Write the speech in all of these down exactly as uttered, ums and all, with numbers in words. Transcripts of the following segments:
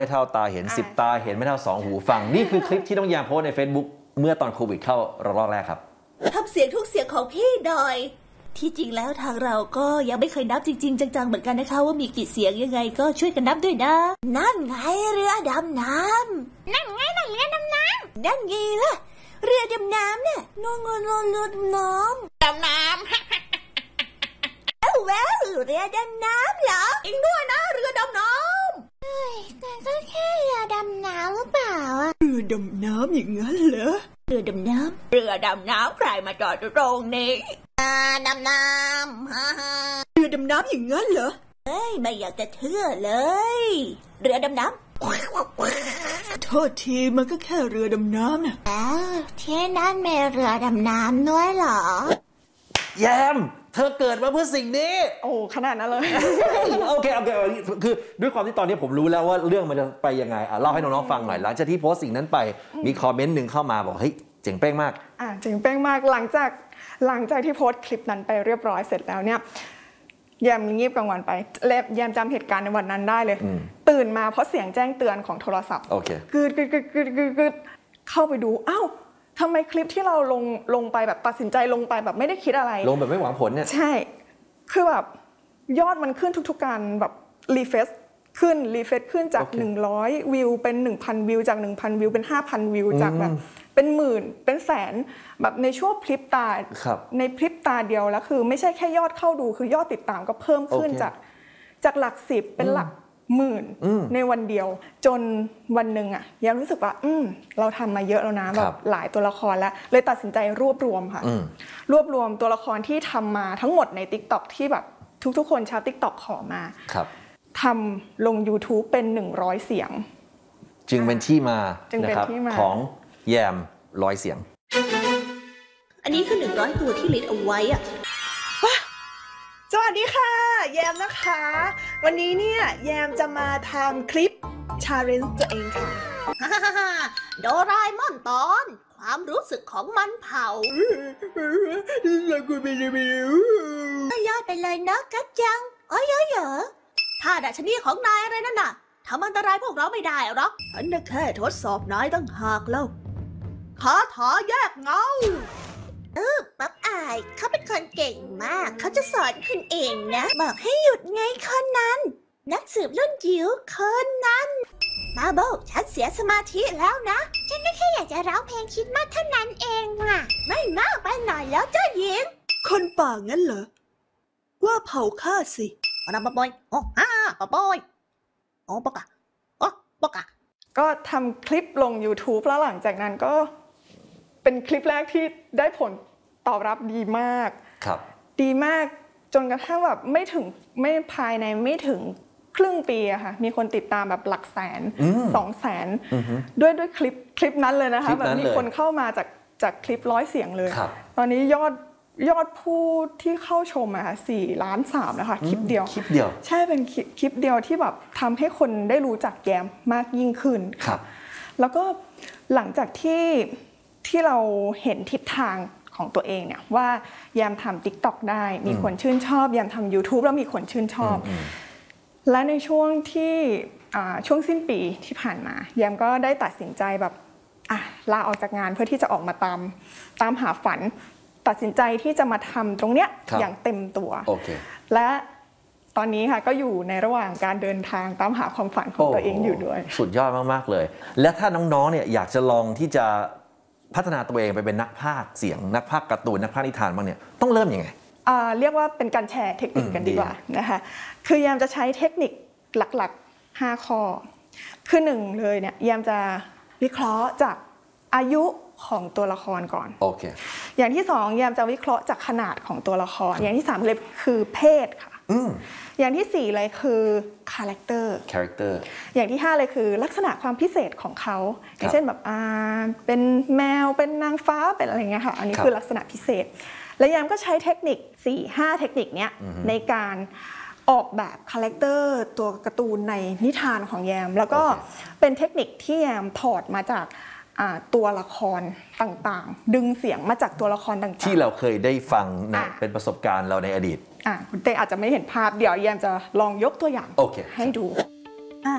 ไม่เท่าตาเห็นสิบตาเห็นไม่เท่าสองหูฟังนี่คือคลิปที่น้องแยมโพสใน Facebook เมื่อตอนโควิดเข้าระลอกแรกครับทำเสียงทุกเสียงของพี่หน่อยที่จริงแล้วทางเราก็ยังไม่เคยนับจริงๆจังๆเหมือนกันนะคะว่ามีกี่เสียงยังไงก็ช่วยกันนับด้วยนะนั่นไงเรือดำน้ำนั่นไงนั่นเรือดำน้ำนั่นไงล่ะเรือดำน้ำเนี่ยนอนนอนนอนเรือดำน้ำดำน้ำเอ้าแววเรือดำน้ำเหรอเอ็งด้วยนะเรือดำน้ำเฮ้ยแต่ก็แค่เรือดำน้ำหรือเปล่าเรือดำน้ำอย่างนั้นเหรอเรือดำน้ำเรือดำน้ำใครมาจอดตรงนี้ดำน้ำฮ่าฮ่าเรือดำน้ำอย่างนั้นเหรอเฮ้ยไม่อยากจะเชื่อเลยเรือดำน้ำโทษทีมันก็แค่เรือดำน้ำนะอ้าวที่นั่นมีเรือดำน้ำด้วยเหรอแยมเธอเกิดมาเพื่อสิ่งนี้โอ้ขนาดนั้นเลยโอเคโอเคคือด้วยความที่ตอนนี้ผมรู้แล้วว่าเรื่องมันจะไปยังไงอ่ะเล่าให้น้องๆฟังหน่อยหลังจากที่โพสต์สิ่งนั้นไปมีคอมเมนต์หนึ่งเข้ามาบอกเฮ้ยเจ๋งเป้งมากอ่าเจ๋งเป้งมากหลังจากหลังจากที่โพสต์คลิปนั้นไปเรียบร้อยเสร็จแล้วเนี่ยแยมงีบกลางวันไปแยมจำเหตุการณ์ในวันนั้นได้เลยตื่นมาเพราะเสียงแจ้งเตือนของโทรศัพท์โอเคกึดกึดกึดกึดกึดกึดเข้าไปดูอ้าวทำไมคลิปที่เราลงลงไปแบบตัดสินใจลงไปแบบไม่ได้คิดอะไรลงแบบไม่หวังผลเนี่ยใช่คือแบบยอดมันขึ้นทุกๆการแบบรีเฟรชขึ้นรีเฟรชขึ้นจาก okay. หนึ่งร้อยวิวเป็น หนึ่งพัน วิวจาก หนึ่งพัน วิวเป็น ห้าพัน วิวจากแบบเป็นหมื่นเป็นแสนแบบในช่วงพริบตาในพริบตาเดียวแล้วคือไม่ใช่แค่ยอดเข้าดูคือยอดติดตามก็เพิ่มขึ้น okay. จากจากหลักสิบเป็นหลักหมื่นในวันเดียวจนวันหนึ่งอ่ะยังรู้สึกว่าอืมเราทำมาเยอะแล้วนะแบบหลายตัวละครแล้วเลยตัดสินใจรวบรวมค่ะรวบรวมตัวละครที่ทำมาทั้งหมดใน TikTok ที่แบบทุกๆคนชาว TikTok ขอมาทำลง YouTube เป็นหนึ่งร้อยเสียงจึงเป็นที่มานะครับของแยมร้อยเสียงอันนี้คือหนึ่งร้อยตัวที่ลิสต์เอาไว้อะสวัสดีค่ะแยมนะคะวันนี้เนี่ยแยมจะมาทำคลิป challenge ตัวเองค่ะโดราเอมอนตอนความรู้สึกของมันเผาแล้วกูไม่ได้ไม่รู้ย่อยไปเลยนะกัจจังอ๋อเยอะเหรอถ้าดัชนีของนายอะไรนั่นน่ะทำอันตรายพวกเราไม่ได้หรอกฉันน่ะแค่ทดสอบนายตั้งหากแล้วคาถาแยกเงาเออป๊อบอายเขาเป็นคนเก่งมากเขาจะสอนคุณเองนะบอกให้หยุดไงคนนั้นนักสืบรุ่นจิ๋วคนนั้นมาโบฉันเสียสมาธิแล้วนะฉันก็แค่อยากจะร้องเพลงคิดมากเท่านั้นเองน่ะไม่มากไปหน่อยแล้วเจ้าหญิงคนป่างั้นเหรอว่าเผาข้าสิอ๋อนะป๊อบอยโอ้ฮ่าป๊อบอยโอ้ปะกะโอ้ปะกะก็ทำคลิปลง YouTube แล้วหลังจากนั้นก็เป็นคลิปแรกที่ได้ผลตอบรับดีมากครับดีมากจนกระทั่งแบบไม่ถึงไม่ภายในไม่ถึงครึ่งปีอะค่ะมีคนติดตามแบบหลักแสนสองแสนด้วยด้วยคลิปคลิปนั้นเลยนะคะแบบมีคนเข้ามาจากจากคลิปร้อยเสียงเลยตอนนี้ยอดยอดผู้ที่เข้าชมอะค่ะสี่ล้านสามนะคะคลิปเดียวคลิปเดียวใช่เป็นคลิปคลิปเดียวที่แบบทำให้คนได้รู้จักแยมมากยิ่งขึ้นครับแล้วก็หลังจากที่ที่เราเห็นทิศทางของตัวเองเนี่ยว่าแยมทำ TikTok ได้มีคนชื่นชอบแยมทำ YouTube แล้วมีคนชื่นชอบและในช่วงที่ช่วงสิ้นปีที่ผ่านมาแยมก็ได้ตัดสินใจแบบลาออกจากงานเพื่อที่จะออกมาตามตามหาฝันตัดสินใจที่จะมาทำตรงเนี้ยอย่างเต็มตัว okay. และตอนนี้ค่ะก็อยู่ในระหว่างการเดินทางตามหาความฝันของตัวเองอยู่ด้วยสุดยอดมากๆเลยและถ้าน้องๆเนี่ยอยากจะลองที่จะพัฒนาตัวเองไปเป็นนักพากย์เสียงนักพากย์การ์ตูนนักพากย์นิทานบ้างเนี่ยต้องเริ่มยังไงเรียกว่าเป็นการแชร์เทคนิคกันดีกว่านะคะคือแยมจะใช้เทคนิคหลักๆห้าข้อคือหนึ่งเลยเนี่ยแยมจะวิเคราะห์จากอายุของตัวละครก่อนโอเคอย่างที่สองแยมจะวิเคราะห์จากขนาดของตัวละครอย่างที่สามเลยคือเพศค่ะอย่างที่สี่เลยคือคาแรคเตอร์คาแรคเตอร์อย่างที่ห้าเลยคือลักษณะความพิเศษของเขาอย่างเช่นแบบอ่าเป็นแมวเป็นนางฟ้าเป็นอะไรเงี้ยค่ะอันนี้คือลักษณะพิเศษและแยมก็ใช้เทคนิค สี่ห้า เทคนิคเนี้ยในการออกแบบคาแรคเตอร์ตัวการ์ตูนในนิทานของแยมแล้วก็เป็นเทคนิคที่แยมถอดมาจากตัวละครต่างๆดึงเสียงมาจากตัวละครต่างๆที่เราเคยได้ฟังนะเป็นประสบการณ์เราในอดีตคุณเต้อาจจะไม่เห็นภาพเดี๋ยวแยมจะลองยกตัวอย่าง okay. ให้ดู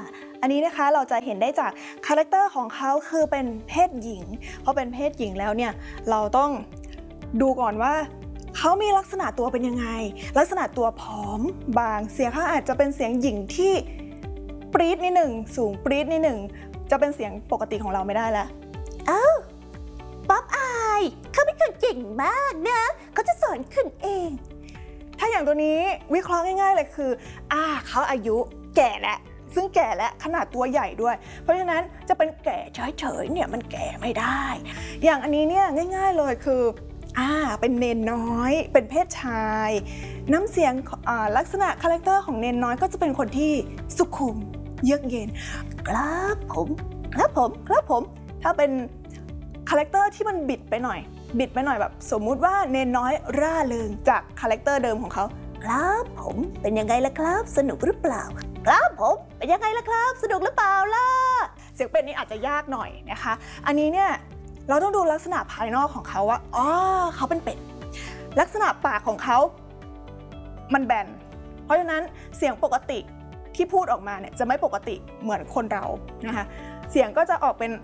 อันนี้นะคะเราจะเห็นได้จากคาแรคเตอร์ของเขาคือเป็นเพศหญิงพอเป็นเพศหญิงแล้วเนี่ยเราต้องดูก่อนว่าเขามีลักษณะตัวเป็นยังไงลักษณะตัวผอมบางเสียงเขาอาจจะเป็นเสียงหญิงที่ปรี๊ดนิดหนึ่งสูงปรี๊ดนิดหนึ่งจะเป็นเสียงปกติของเราไม่ได้แล้วอ้าวป๊อปอายเขาเป็นคนเก่งมากนะเขาจะสอนคุณเองถ้าอย่างตัวนี้วิเคราะห์ง่ายๆเลยคืออ่าเขาอายุแก่แล้วซึ่งแก่และขนาดตัวใหญ่ด้วยเพราะฉะนั้นจะเป็นแก่เฉยๆเนี่ยมันแก่ไม่ได้อย่างอันนี้เนี่ยง่ายๆเลยคืออ่าเป็นเนนน้อยเป็นเพศชายน้ำเสียงอ่าลักษณะคาแรคเตอร์ของเนนน้อยก็จะเป็นคนที่สุขุมเยือกเย็นครับผมครับผมครับผมถ้าเป็นคาแรคเตอร์ที่มันบิดไปหน่อยบิดไปหน่อยแบบสมมุติว่าเนนน้อยร่าเริงจากคาแรคเตอร์เดิมของเขาครับผมเป็นยังไงล่ะครับสนุกหรือเปล่าครับผมเป็นยังไงล่ะครับสนุกหรือเปล่าล่ะเสียงเป็ดนี้อาจจะยากหน่อยนะคะอันนี้เนี่ยเราต้องดูลักษณะภายนอกของเขาว่าอ๋อเขาเป็นเป็ดลักษณะปากของเขามันแบนเพราะฉะนั้นเสียงปกติที่พูดออกมาเนี่ยจะไม่ปกติเหมือนคนเรานะคะเสียงก็จะออกเป็น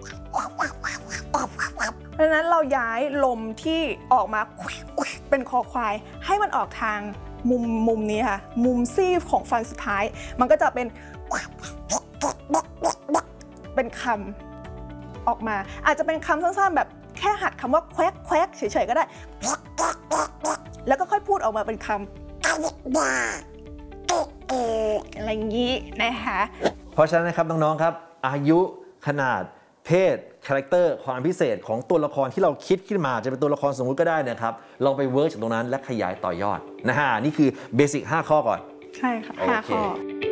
เพราะฉะนั้นเราย้ายลมที่ออกมาเป็นคอควายให้มันออกทางมุมมุมนี้ค่ะมุมซี่ของฟันสุดท้ายมันก็จะเป็นเป็นคำออกมาอาจจะเป็นคำสั้นๆแบบแค่หัดคำว่าแควกแควกเฉยๆก็ได้แล้วก็ค่อยพูดออกมาเป็นคำอะไรอย่างนี้นะคะเพราะฉะนั้นนะครับน้องๆครับอายุขนาดเพศคาแรคเตอร์ความพิเศษของตัวละครที่เราคิดขึ้นมาจะเป็นตัวละครสมมุติก็ได้นะครับลองไปเวิร์กจากตรงนั้นและขยายต่อยอดนะฮะนี่คือเบสิกห้าข้อก่อนใช่ค่ะห้าข้อ